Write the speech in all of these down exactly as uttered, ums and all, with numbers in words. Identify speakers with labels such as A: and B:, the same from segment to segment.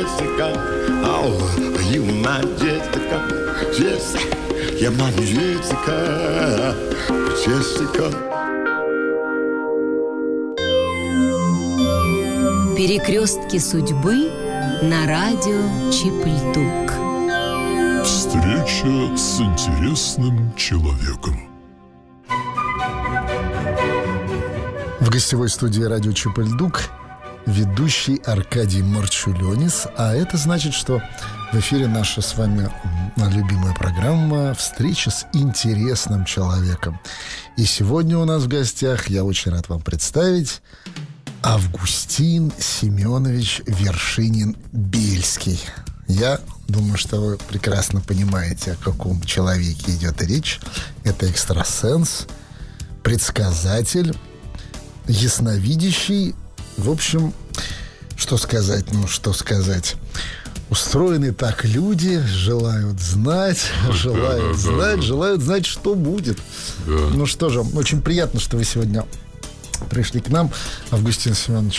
A: Jessica. Oh, you my Jessica. Jessica, you're my Jessica. Jessica.
B: Перекрестки судьбы на радио Чип-Льдук.
C: Встреча с интересным человеком.
D: В гостевой студии радио Чип-Льдук ведущий Аркадий Марчулёнис. А это значит, что в эфире наша с вами любимая программа «Встреча с интересным человеком». И сегодня у нас в гостях, я очень рад вам представить, Августин Семенович Вершинин-Бельский. Я думаю, что вы прекрасно понимаете, о каком человеке идет речь. Это экстрасенс, предсказатель, ясновидящий. В общем, что сказать, ну что сказать. Устроены так люди, желают знать, желают
C: да,
D: знать,
C: да.
D: желают знать, что будет.
C: Да.
D: Ну что же, очень приятно, что вы сегодня пришли к нам, Августин Семенович.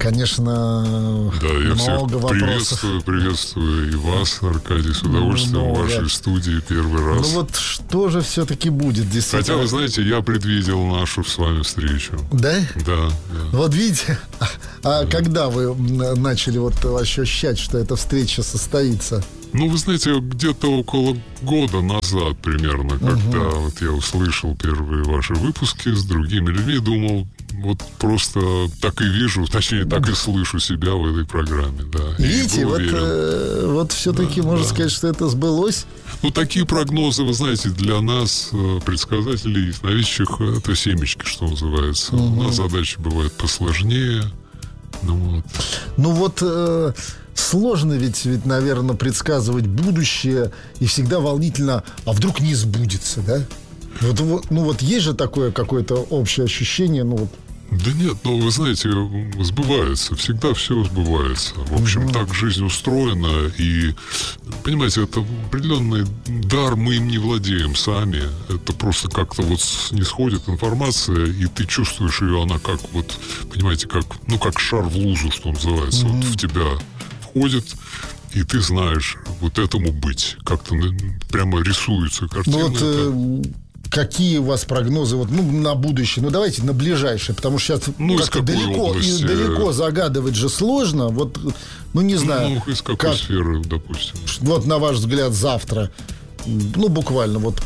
D: Конечно,
C: да, я
D: много
C: всех
D: вопросов.
C: приветствую, приветствую и вас, Аркадий, с удовольствием
D: Ну,
C: в вашей
D: я...
C: студии первый раз.
D: Ну вот что же все-таки будет, действительно?
C: Хотя, вы знаете, я предвидел нашу с вами встречу.
D: Да?
C: Да, да.
D: Вот видите, а, а да. Когда вы начали вот ощущать, что эта встреча состоится?
C: Ну, вы знаете, где-то около года назад примерно, когда угу. вот я услышал первые ваши выпуски с другими людьми, думал, вот просто так и вижу, точнее, так и слышу себя в этой программе, да.
D: Видите, вот, э, вот все-таки да, можно да. сказать, что это сбылось.
C: Ну, такие прогнозы, вы знаете, для нас, предсказателей, ясновидящих, это семечки, что называется. Угу. У нас задачи бывают посложнее. Ну вот.
D: Ну вот... Э... Сложно ведь, ведь, наверное, предсказывать будущее. И всегда волнительно, а вдруг не сбудется, да? Вот, вот, ну вот есть же такое какое-то общее ощущение, ну вот.
C: Да нет, ну вы знаете, сбывается, всегда все сбывается. В общем, mm-hmm. так жизнь устроена. И, понимаете, это определенный дар, мы им не владеем сами. Это просто как-то вот снисходит информация, и ты чувствуешь ее, она как вот, понимаете, как, ну как шар в лузу, что называется, mm-hmm. вот в тебя входит, и ты знаешь, вот этому быть. Как-то прямо рисуется картина.
D: Ну вот, э, какие у вас прогнозы вот, ну, на будущее? Ну, давайте на ближайшее, потому что сейчас
C: ну,
D: как-то далеко, и далеко загадывать же сложно. Вот, ну, не знаю.
C: Ну, из какой
D: как,
C: сферы, допустим?
D: Вот, на ваш взгляд, завтра, ну, буквально, вот.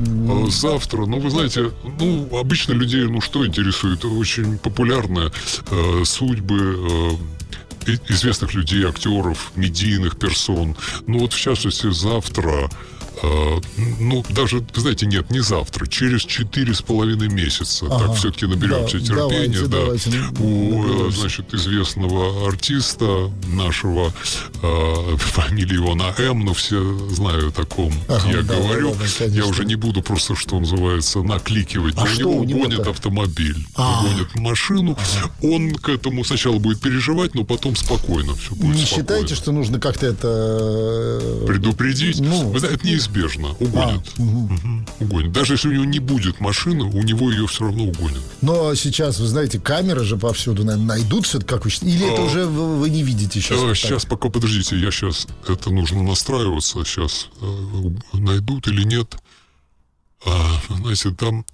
C: Завтра, ну, вы знаете, ну, обычно людей, ну, что интересует? Очень популярные э, судьбы э, известных людей, актеров, медийных персон. Ну вот, в частности, завтра, э, ну, даже, вы знаете, нет, не завтра, через четыре с половиной месяца. Ага. Так все-таки наберемся да, терпения.
D: Давайте,
C: да.
D: давайте.
C: У, значит, известного артиста нашего, э, фамилия его на М, но все знают о ком ага, я да, говорю. Да, да, я уже не буду просто, что называется, накликивать.
D: А
C: у
D: что
C: него
D: у него
C: угонит автомобиль,
D: А-а-а.
C: угонит машину. Ага. Он к этому сначала будет переживать, но потом спокойно все будет.
D: Не
C: спокойно.
D: Считаете, что нужно как-то это...
C: предупредить?
D: Ну...
C: Вы знаете, это неизбежно. Угонят.
D: А, угу.
C: Угу. Угонят. Даже если у него не будет машины, у него ее все равно угонят.
D: Но сейчас, вы знаете, камеры же повсюду, наверное, найдут все-таки, как вы считаете? Или а, это уже вы, вы не видите сейчас?
C: А, сейчас, пока, подождите, я сейчас, это нужно настраиваться, сейчас э, найдут или нет. А, знаете, там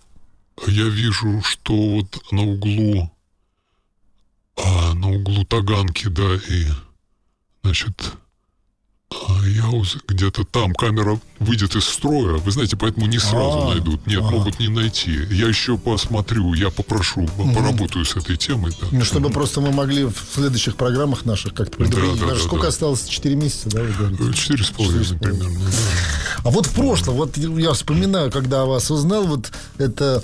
C: я вижу, что вот на углу, а, на углу Таганки, да, и, значит... Яузы, где-то там камера выйдет из строя. Вы знаете, поэтому не сразу А-а-а. найдут. Нет, А-а-а. могут не найти. Я еще посмотрю, я попрошу, mm-hmm. поработаю с этой темой. Да.
D: Ну, чтобы mm-hmm. просто мы могли в следующих программах наших как-то предупредить.
C: Да, да, да,
D: сколько
C: да.
D: осталось? Четыре месяца, да, вы говорите?
C: Четыре с половиной примерно, да.
D: А вот в прошлом, вот я вспоминаю, когда вас узнал, вот это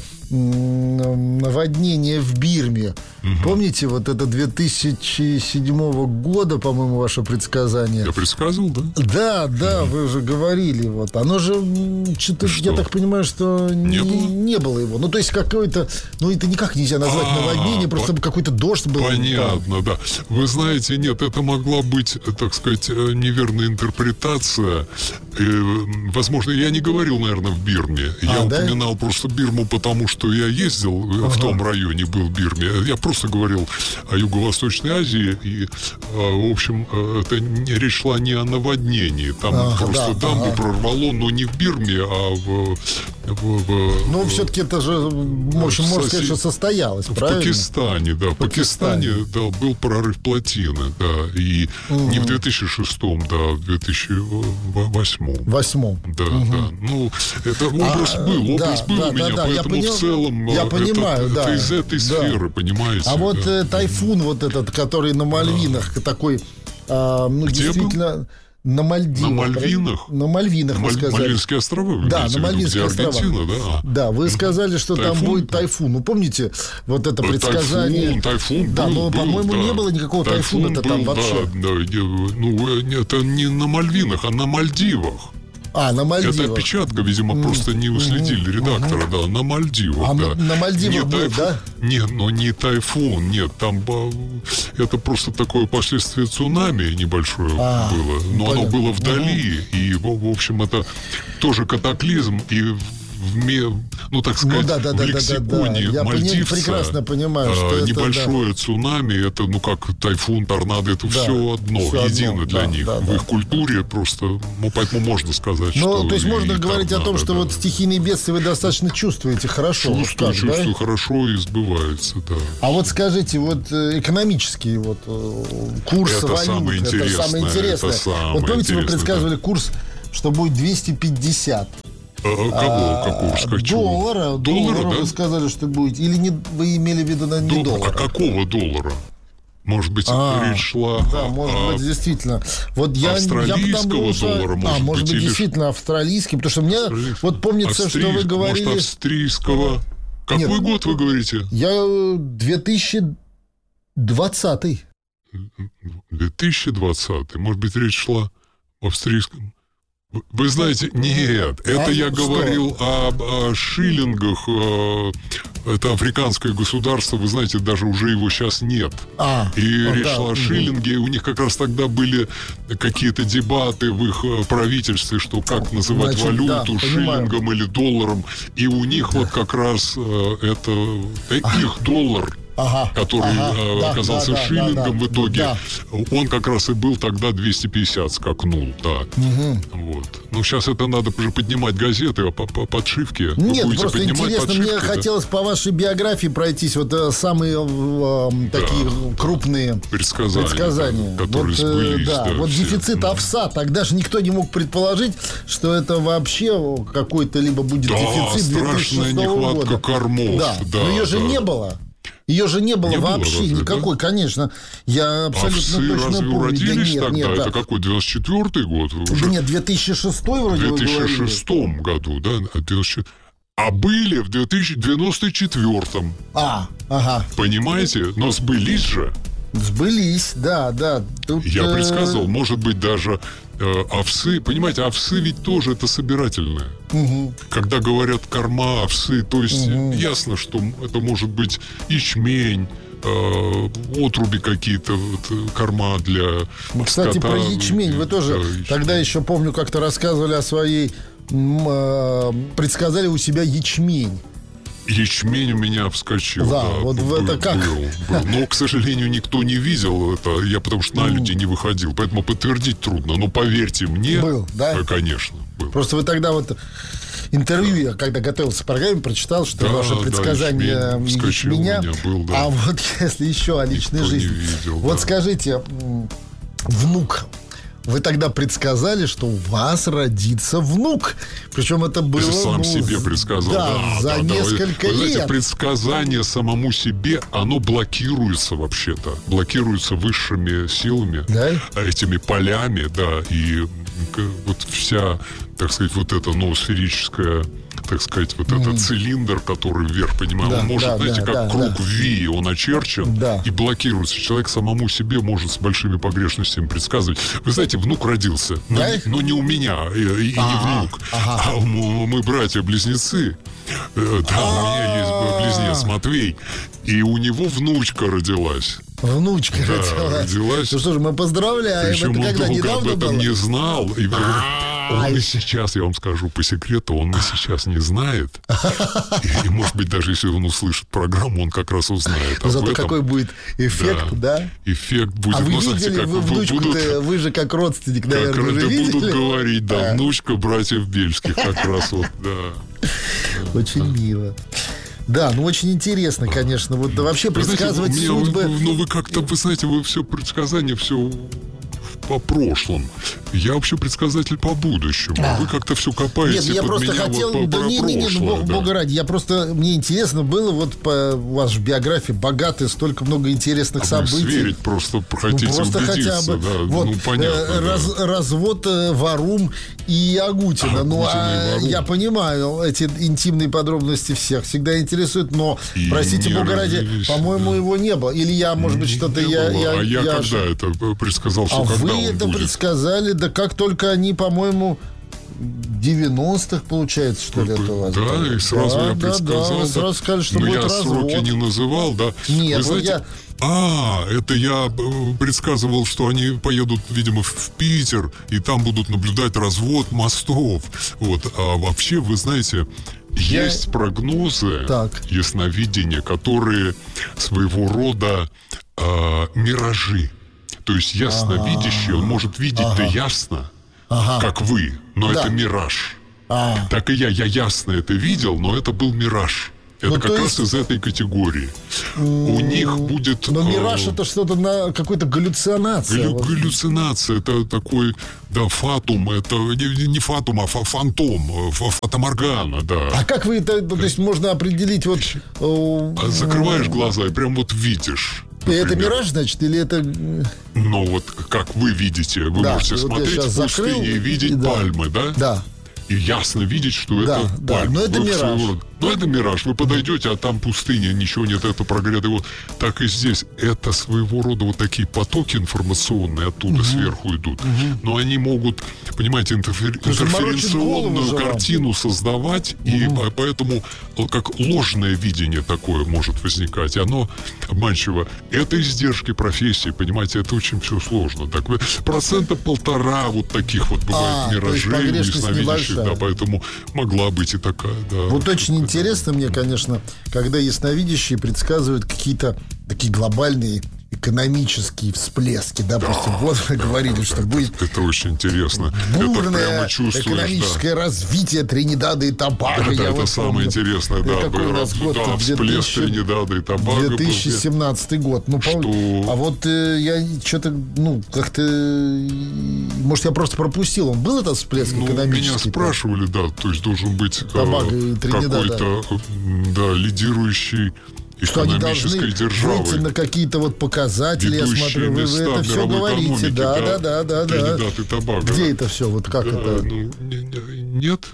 D: наводнение в Бирме. Угу. Помните, вот это две тысячи седьмого года, по-моему, ваше предсказание?
C: Я предсказывал, да?
D: Да, да, угу. Вы уже говорили. Вот. Оно же, что-то, что? Я так понимаю, что не, не, было? не было его. Ну, то есть, какое-то... Ну, это никак нельзя назвать А-а-а, наводнение, просто по- какой-то дождь был.
C: Понятно, да. Вы знаете, нет, это могла быть, так сказать, неверная интерпретация. э, возможно, я не говорил, наверное, в Бирме. Я
D: а,
C: упоминал да? просто Бирму, потому что я ездил ага. в том районе, был в Бирме. Я просто говорил о Юго-Восточной Азии. И, в общем, это речь шла не о наводнении. Там ага, просто да, дамбу ага. прорвало, но не в Бирме, а в... в, в
D: ну, все-таки это же, в общем, можно сказать, что состоялось,
C: в
D: правильно?
C: Пакистане, да. В Пакистане, да, был прорыв плотины, да. И угу. не в две тысячи шестом, да, а в две тысячи восьмом.
D: Восьмом.
C: Да, угу. да. Ну, это образ а, был, образ да, был да, у меня, да, поэтому понял, в целом
D: я понимаю,
C: это,
D: да,
C: это из этой да. сферы, понимаете.
D: А вот
C: да.
D: э, тайфун вот этот, который на Мальвинах, да. такой, а, ну,
C: где
D: действительно...
C: Был?
D: На Мальдивах.
C: На Мальвинах?
D: На Мальвинах, вы
C: Маль,
D: сказали.
C: Мальвинские острова, вы
D: да, на Мальвинских островах.
C: Аргентина, да?
D: Да, вы сказали, что тайфун, там будет тайфун. Ну, помните, вот это предсказание...
C: Тайфун, тайфун
D: да,
C: был,
D: но,
C: был,
D: по-моему,
C: да.
D: не было никакого тайфуна-то
C: был,
D: там вообще.
C: Да, да, ну, это не на Мальвинах, а на Мальдивах.
D: А, на Мальдивах.
C: Это опечатка, видимо, mm-hmm. просто не уследили mm-hmm. редактора, да, на Мальдивах,
D: а
C: да.
D: на Мальдивах
C: не
D: был,
C: тайфун,
D: да?
C: Нет, но не тайфун, нет, там это просто такое последствие цунами небольшое а, было, но понятно. Оно было вдали, mm-hmm. и, в общем, это тоже катаклизм, и в, ну, так сказать,
D: ну, да, да,
C: в
D: да,
C: лексиконе
D: да, да.
C: мальдивца
D: прекрасно понимаю, что
C: а, небольшое
D: это, да.
C: цунами, это, ну, как тайфун, торнадо, это да, все одно, все едино одно, для да, них. Да, в да. их культуре просто, ну, поэтому можно сказать,
D: ну,
C: что...
D: то есть можно говорить
C: торнадо,
D: о том, что
C: да.
D: вот стихийные бедствия вы достаточно чувствуете хорошо.
C: Чувствую,
D: вот
C: чувствую
D: да?
C: хорошо и сбывается, да.
D: А вот скажите, вот экономический вот курс
C: это
D: валют,
C: самое интересное,
D: это самое интересное.
C: Это самое
D: вот помните,
C: интересное,
D: вы предсказывали
C: да.
D: курс, что будет двести пятьдесят.
C: А, кого?
D: А,
C: какого? Скачу?
D: Доллара.
C: Доллара,
D: доллара
C: да?
D: Вы сказали, что будет. Или не, вы имели в виду на не
C: Доллар.
D: доллара?
C: А какого доллара? Может быть,
D: а,
C: речь шла
D: да, может
C: о,
D: быть, действительно. Вот я,
C: австралийского
D: я потому,
C: доллара, может
D: а, может быть,
C: быть,
D: действительно австралийский, потому что мне вот помнится, что вы говорили...
C: Может, австрийского... Какой Нет, год вы говорите?
D: Я две тысячи двадцатый.
C: две тысячи двадцатый. Может быть, речь шла о австрийском... Вы знаете, нет, это а, я что? говорил об о шиллингах. Это африканское государство, вы знаете, даже уже его сейчас нет. А, и а, речь да, шла о шиллинге, у них как раз тогда были какие-то дебаты в их правительстве, что как называть Значит, валюту, да, шиллингом или долларом. И у них да. вот как раз это их доллар. Ага, который ага, э, да, оказался да, шиллингом да, да, в итоге, да. он как раз и был тогда двести пятьдесят скакнул, да. Угу. Вот. Ну, сейчас это надо уже поднимать газеты, по, по подшивки.
D: Нет, просто интересно, подшивки, мне да? хотелось по вашей биографии пройтись вот э, самые э, такие да, крупные предсказания, предсказания.
C: Да, которые
D: вот,
C: сбылись.
D: Да, да, вот все. Дефицит да. овса, тогда же никто не мог предположить, что это вообще какой-то либо будет да, дефицит две тысячи шестого года.
C: Нехватка кормов.
D: Да,
C: да,
D: но ее
C: да.
D: же не было. Ее же не было
C: не
D: вообще
C: было разве,
D: никакой, да? Конечно. Я абсолютно
C: Овсы
D: точно
C: разве
D: помню.
C: уродились
D: да нет,
C: тогда?
D: нет,
C: это
D: да.
C: какой, девяносто четвёртый год? Уже?
D: Да нет, две тысячи шестой вроде
C: В две тысячи шестом году, да? А были в две тысячи девяносто четвёртом.
D: А, ага.
C: Понимаете? Но сбылись же.
D: Сбылись, да, да. Тут,
C: Я
D: э...
C: предсказывал, может быть, даже э, овсы. Понимаете, овсы ведь тоже это собирательное. Угу. Когда говорят корма, овсы, то есть угу. ясно, что это может быть ячмень, э, отруби какие-то, вот, корма для
D: Кстати,
C: скота.
D: про ячмень вы тоже
C: да,
D: тогда еще, помню, как-то рассказывали о своей... Э, предсказали у себя ячмень.
C: Ячмень у меня вскочил.
D: Да,
C: да
D: вот в это как?
C: Был, был. Но, к сожалению, никто не видел это. Я потому что на люди не выходил. Поэтому подтвердить трудно. Но поверьте мне,
D: был, да?
C: Конечно, был.
D: Просто вы тогда вот интервью, да. я когда готовился к программе, прочитал, что да, ваше предсказание да, ячмень, меня. меня был, да. А вот если еще о личной никто жизни.
C: Не видел,
D: вот
C: да.
D: скажите, внук. Вы тогда предсказали, что у вас родится внук. Причем это было...
C: Я сам
D: ну,
C: себе предсказал.
D: Да,
C: да
D: за
C: да,
D: несколько
C: да. Вы,
D: лет.
C: знаете, предсказание самому себе, оно блокируется вообще-то. Блокируется высшими силами, да? Этими полями, да. И вот вся, так сказать, вот эта ноосферическая... так сказать, вот mm-hmm. этот цилиндр, который вверх, понимаю, да, он может, да, знаете, да, как да, круг да. V, он очерчен да. и блокируется. Человек самому себе может с большими погрешностями предсказывать. Вы знаете, внук родился, но, да? не, но не у меня, и, и ага, не внук, ага. а мы, мы братья-близнецы. Да, у меня есть близнец Матвей, и у него внучка родилась.
D: Внучка
C: да,
D: родилась.
C: родилась.
D: Ну что ж, мы поздравляем.
C: Причем
D: это
C: он
D: когда
C: долго
D: недавно
C: об этом
D: было?
C: не знал. И он и сейчас, я вам скажу по секрету, он и сейчас не знает. И, и, может быть, даже если он услышит программу, он как раз узнает.
D: Зато какой будет эффект, да?
C: да? Эффект будет.
D: А вы
C: ну,
D: видели,
C: знаете, как
D: вы внучку,
C: будут,
D: вы же как родственник, наверное,
C: как
D: уже видели?
C: будут говорить, да,
D: а.
C: внучка братьев Бельских как раз вот, да.
D: Очень мило. Да, ну очень интересно, конечно. Вот да, вообще предсказывать
C: знаете,
D: судьбы.
C: Вы, ну вы как-то, вы знаете, вы все предсказания, все по прошлому. Я вообще предсказатель по будущему. А. Вы как-то все копаете.
D: Нет, я
C: под
D: просто
C: меня
D: хотел.
C: Вот,
D: да
C: по,
D: не, не, не, ну,
C: да.
D: Бога ради. Я просто. Мне интересно было, вот по, у вас же биография богатая, столько много интересных
C: а
D: событий.
C: Вы сверить просто хотите ну, просто убедиться. Хотя бы.
D: Да,
C: вот, ну, понятно,
D: э, раз,
C: да.
D: Развод э, Варум и Агутина.
C: А,
D: ну, а я понимаю, эти интимные подробности всех всегда интересуют, но, и простите, Бога ради, по-моему, да. его не было. Или я, может быть, что-то я, я.
C: А я, я
D: я
C: когда это предсказал, что
D: а
C: когда
D: вы
C: он
D: это
C: будет?
D: предсказали, да как только они, по-моему, девяностых, получается, что ли, это у вас?
C: Да, и сразу
D: да,
C: я предсказал.
D: Да, да, сразу сказали, что
C: но
D: будет
C: я
D: развод.
C: сроки не называл, да.
D: Нет,
C: вы знаете,
D: я...
C: А, это я предсказывал, что они поедут, видимо, в Питер, и там будут наблюдать развод мостов. Вот. А вообще, вы знаете,
D: я...
C: есть прогнозы
D: так.
C: ясновидения, которые своего рода э, миражи. То есть ясновидящий, он может видеть-то ага. ясно, ага. как вы, но да. это мираж. А. Так и я, я ясно это видел, но это был мираж. Это ну, как раз есть... из этой категории. У них будет...
D: Но мираж э... это что-то на какой-то галлюцинация.
C: Галлю... Галлюцинация, это такой, да, фатум, это не, не фатум, а фантом, фатаморгана, да.
D: А как вы это, то есть можно определить вот...
C: Закрываешь глаза и прям вот видишь.
D: Например. Это мираж, значит, или это...
C: Ну, вот как вы видите, вы да, можете вот смотреть в пустыне и видеть да. пальмы, да?
D: Да.
C: И ясно видеть, что
D: да,
C: это
D: да,
C: пальма.
D: Но это вы мираж.
C: Ну, это мираж. Вы подойдете, а там пустыня, ничего нет, это прогрето. Вот так и здесь. Это своего рода вот такие потоки информационные оттуда угу. сверху идут. Угу. Но они могут, понимаете, интерфер... интерференционную картину создавать. Угу. И поэтому как ложное видение такое может возникать. И оно обманчиво. Это издержки профессии, понимаете, это очень все сложно. Так, процента полтора вот таких вот бывает а, миражей, ясновидящих. Да, поэтому могла быть и такая, да.
D: Вот очень интересно мне, конечно, когда ясновидящие предсказывают какие-то такие глобальные экономические всплески. Допустим, да. вот вы говорили, что будет...
C: Это очень интересно.
D: Бурное экономическое да. развитие Тринидада и Тобаго.
C: Да, да, это вот самое помню. интересное. Да,
D: какой у нас год?
C: Да, всплеск Тринидада и Тобаго.
D: две тысячи семнадцатый год. Ну,
C: что...
D: А вот э, я что-то, ну, как-то... Может, я просто пропустил. Он был этот всплеск
C: ну,
D: экономический?
C: Меня спрашивали, да. То есть должен быть
D: э,
C: какой-то да, лидирующий
D: что они должны
C: державы,
D: выйти на какие-то вот показатели, я смотрю, вы, вы это все говорите. Да, да, да, да, да.
C: И Тобаго.
D: Где это все? Вот как
C: да,
D: это?
C: Ну, не, не, нет.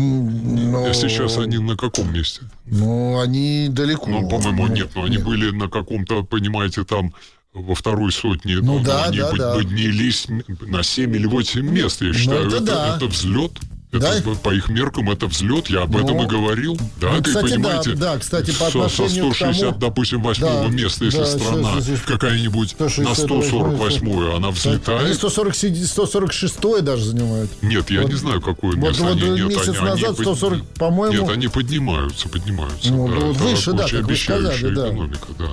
D: Но...
C: Сейчас они на каком месте?
D: Ну, они далеко.
C: Ну, по-моему, нет. Но они нет. были на каком-то, понимаете, там во второй сотне.
D: Ну, да,
C: они
D: да, да.
C: поднялись на семь или восемь мест, я считаю.
D: Это,
C: это,
D: да.
C: это взлет. Это, да? По их меркам это взлет, я об ну, этом и говорил. Да,
D: ну,
C: ты
D: кстати,
C: понимаете,
D: да, да, кстати, по
C: со, со сто шестьдесят,
D: тому...
C: допустим, восьмого да, места, если да, страна какая-нибудь на сто сорок восьмую, она взлетает.
D: Они сто сорок шестое даже занимают.
C: Нет, я вот, не знаю, какое место.
D: Вот,
C: они,
D: вот
C: нет,
D: месяц
C: они,
D: назад
C: они,
D: сто сорок, по-моему...
C: Нет, они поднимаются, поднимаются.
D: Ну,
C: да,
D: вот выше, да, как вы сказали, да.
C: экономика, да.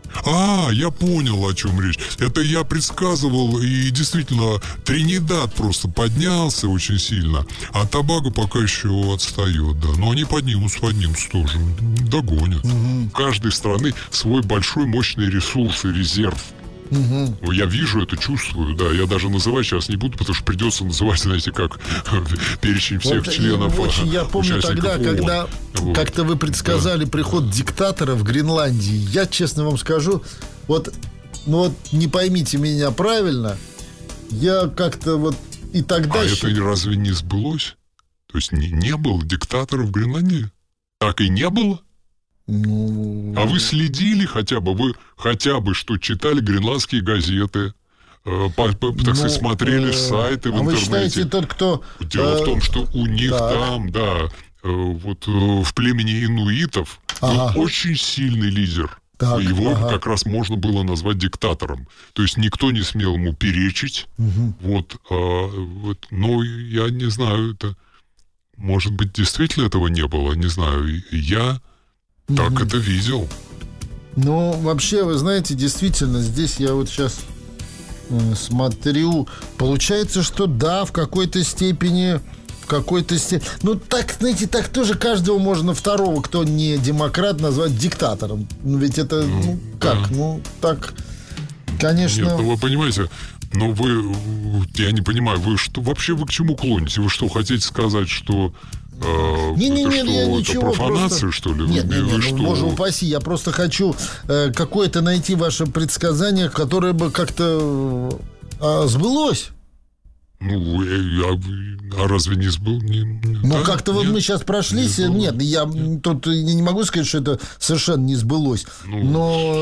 C: А, я понял, о чем речь. Это я предсказывал, и действительно, Тринидад просто поднялся очень сильно, а Тобаго пока еще отстает, да. Но они поднимутся, поднимутся тоже, догонят. Угу. У каждой страны свой большой мощный ресурс и резерв. Угу. Я вижу это, чувствую, да. Я даже называть сейчас не буду, потому что придется называть, знаете, как перечень всех вот, членов.
D: Очень, я помню тогда, ООН. Когда вот. Как-то вы предсказали да. приход диктатора в Гренландии. Я, честно вам скажу, вот, ну вот не поймите меня правильно, я как-то вот и тогда...
C: А
D: еще...
C: это разве не сбылось? То есть не, не было диктатора в Гренландии? Так и не было?
D: Ну...
C: А вы следили хотя бы, вы хотя бы что читали гренландские газеты, э, по, по, так ну, сказать, смотрели э, сайты в
D: а
C: интернете.
D: Вы считаете, тот, кто...
C: Дело э, в том, что у них так. там, да, э, вот э, в племени инуитов ага. был очень сильный лидер.
D: Так,
C: его
D: ага.
C: как раз можно было назвать диктатором. То есть никто не смел ему перечить.
D: Угу.
C: Вот, а, вот, но я не знаю, это, может быть, действительно этого не было, не знаю. Я угу. так это видел.
D: Ну, вообще, вы знаете, действительно, здесь я вот сейчас э, смотрю, получается, что да, в какой-то степени, в какой-то степени, ну, так, знаете, так тоже каждого можно второго, кто не демократ, назвать диктатором. Ну, ведь это, ну, ну как, да. ну, так, конечно...
C: Нет, ну, вы понимаете, но вы, я не понимаю, вы что, вообще вы к чему клоните? Вы что, хотите сказать, что...
D: Не, не, не,
C: что,
D: я
C: это
D: ничего,
C: профанация,
D: просто...
C: что ли?
D: Нет,
C: вы,
D: нет,
C: вы
D: нет,
C: что?
D: Ну, боже упаси, я просто хочу э, какое-то найти ваше предсказание, которое бы как-то э, сбылось.
C: Ну, я, я, а разве не сбыл? Не,
D: ну,
C: да?
D: как-то вот
C: нет,
D: мы сейчас прошлись.
C: Не
D: нет, я нет. тут я не могу сказать, что это совершенно не сбылось. Ну, но...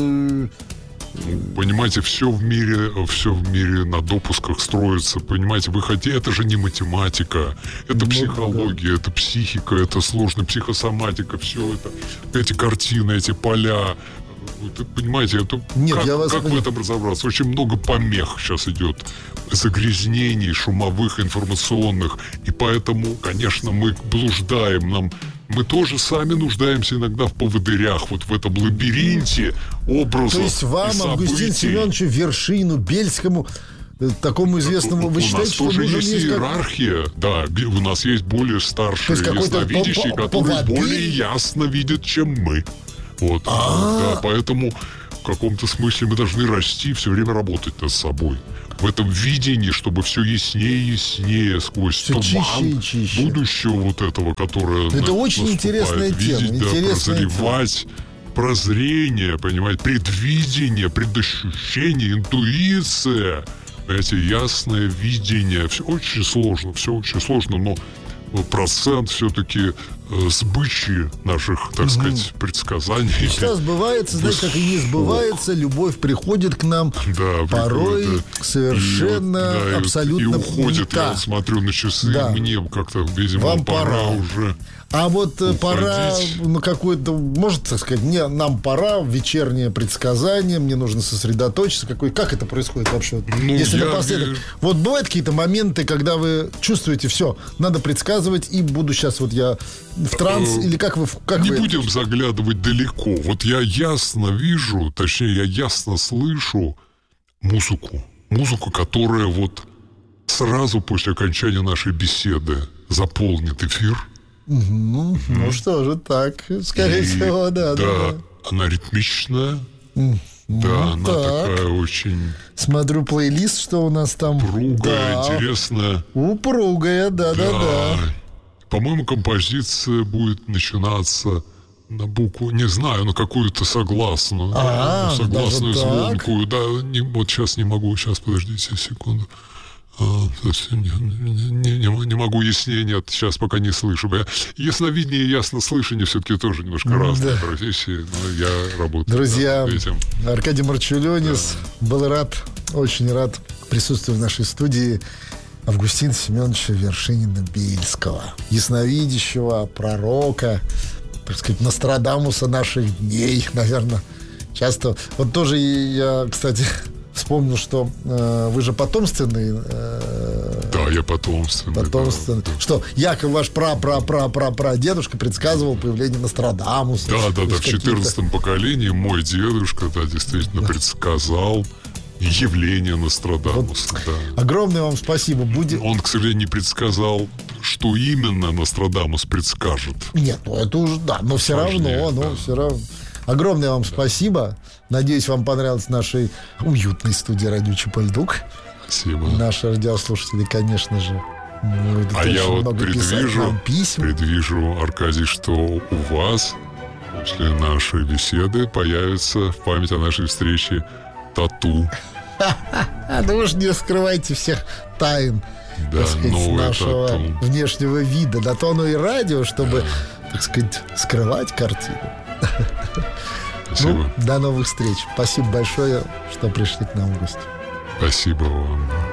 D: Э,
C: понимаете, все в мире, все в мире на допусках строится. Понимаете, вы хотите, это же не математика, это ну, психология, да. это психика, это сложная психосоматика, все это, эти картины, эти поля. Вы понимаете, это
D: Нет,
C: как,
D: я вас
C: как в этом разобраться? Очень много помех сейчас идет, загрязнений шумовых, информационных, и поэтому, конечно, мы блуждаем, нам мы тоже сами нуждаемся иногда в поводырях, вот в этом лабиринте образов.
D: То есть вам, Августину Семеновичу Вершинину, Бельскому, такому известному, вы
C: у
D: считаете,
C: нас
D: что
C: тоже
D: нужен
C: есть
D: есть
C: иерархия, как... да, у нас есть более старшие ясновидящие, которые поводырь? более ясно видят, чем мы. Вот, А-а-а. да, поэтому в каком-то смысле мы должны расти, все время работать над собой. В этом видении, чтобы все яснее и яснее сквозь все туман чище чище. будущего вот этого, которое
D: это на, очень интересная
C: видеть,
D: тема.
C: Да,
D: интересная
C: прозревать,
D: тема.
C: Прозрение, понимаете, предвидение, предощущение, интуиция, понимаете, ясное видение. Все очень сложно, все очень сложно, но процент все-таки э, сбычи наших, так угу. сказать, предсказаний.
D: Мечта сбывается, знаете, как и не сбывается, любовь приходит к нам
C: да,
D: порой
C: приходит,
D: совершенно,
C: и, да,
D: абсолютно...
C: И уходит,
D: да.
C: я вот смотрю на часы,
D: да.
C: мне как-то, видимо,
D: Вам
C: пора,
D: пора
C: уже...
D: А вот уходить. Пора на какую-то, может, так сказать, мне, нам пора вечернее предсказание, мне нужно сосредоточиться. Какой, как это происходит вообще?
C: Ну,
D: Если
C: я...
D: напоследок. Вот бывают какие-то моменты, когда вы чувствуете, все, надо предсказывать, и буду сейчас вот я в транс, э, или как вы... Как
C: не
D: вы
C: будем
D: это...
C: заглядывать далеко. Вот я ясно вижу, точнее, я ясно слышу музыку. Музыку, которая вот сразу после окончания нашей беседы заполнит эфир.
D: Угу. Mm. Ну что же, так, скорее и, всего, да, да,
C: да.
D: да.
C: Она ритмичная,
D: mm.
C: да,
D: ну,
C: она
D: так.
C: такая очень...
D: Смотрю плейлист, что у нас там.
C: Упругая,
D: да.
C: интересная.
D: Упругая, да, да, да, да.
C: По-моему, композиция будет начинаться на букву, не знаю, на какую-то согласную.
D: А,
C: да, согласную звонкую.
D: Так?
C: Да, не, вот сейчас не могу, сейчас, подождите секунду. А, совсем не, не, не, не могу яснее, нет, сейчас пока не слышу. Я, ясновидение и яснослышание все-таки тоже немножко да. разные профессии, но я работаю.
D: Друзья,
C: над этим.
D: Аркадий Марчулёнис да. был рад, очень рад присутствовать в нашей студии Августина Семеновича Вершинина-Бельского, ясновидящего, пророка, так сказать, Нострадамуса наших дней, наверное, часто. Вот тоже я, кстати... Вспомнил, что э, вы же потомственный. Э,
C: да, я потомственный.
D: Потомственный. Да, что якобы ваш пра-пра-пра-пра-пра-дедушка предсказывал появление Нострадамуса.
C: Да, да, да. В четырнадцатом поколении мой дедушка, да, действительно да. предсказал явление Нострадамуса. Вот. Да.
D: Огромное вам спасибо. Будем...
C: Он, к сожалению, не предсказал, что именно Нострадамус предскажет.
D: Нет, ну это уже, да, но все Сложнее, равно, да. но все равно. Огромное вам да. спасибо. Надеюсь, вам понравилось в нашей уютной студии радио Чапальдук.
C: Спасибо.
D: Наши радиослушатели, конечно же, будут
C: а я вот предвижу,
D: писем.
C: предвижу, Аркадий, что у вас после нашей беседы появится в память о нашей встрече тату.
D: Ну уж не скрывайте всех тайн,
C: да,
D: так сказать, нашего
C: тату.
D: внешнего вида. На то оно и радио, чтобы, да. так сказать, скрывать картину.
C: Спасибо.
D: Ну, до новых встреч. Спасибо большое, что пришли к нам в гости.
C: Спасибо вам.